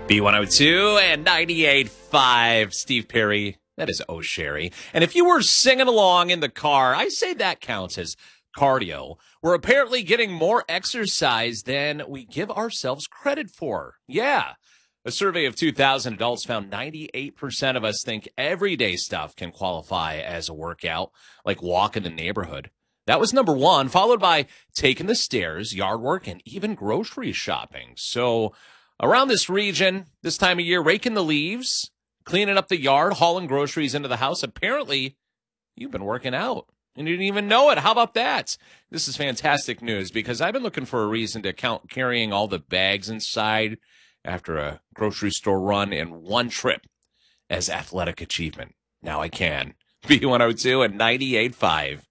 B102 and 98.5. Steve Perry. That is Oh Sherry. And if you were singing along in the car, I say that counts as cardio. We're apparently getting more exercise than we give ourselves credit for. Yeah. A survey of 2,000 adults found 98% of us think everyday stuff can qualify as a workout, like walking the neighborhood. That was number one, followed by taking the stairs, yard work, and even grocery shopping. So around this region, this time of year, raking the leaves, cleaning up the yard, hauling groceries into the house. Apparently, you've been working out and you didn't even know it. How about that? This is fantastic news because I've been looking for a reason to count carrying all the bags inside after a grocery store run in one trip as athletic achievement. Now I can. B102 and 98.5.